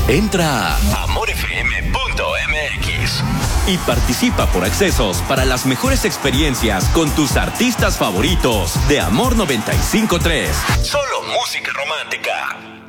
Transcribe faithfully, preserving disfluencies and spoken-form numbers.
Entra a amor f m punto m x y participa por accesos para las mejores experiencias con tus artistas favoritos de Amor noventa y cinco punto tres. Solo música romántica.